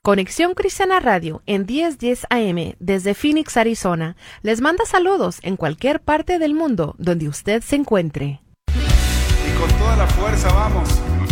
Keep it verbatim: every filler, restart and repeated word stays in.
Conexión Cristiana Radio en diez diez A M desde Phoenix, Arizona, les manda saludos en cualquier parte del mundo donde usted se encuentre. Y con toda la fuerza vamos.